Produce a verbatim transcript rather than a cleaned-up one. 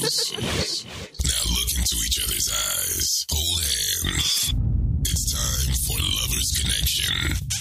shoes. Now look into each other's eyes. Hold hands. It's time for Lovers Connection.